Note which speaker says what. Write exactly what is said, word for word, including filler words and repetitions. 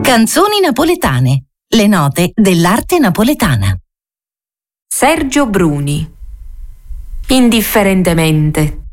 Speaker 1: Canzoni napoletane. Le note dell'arte napoletana.
Speaker 2: Sergio Bruni. Indifferentemente.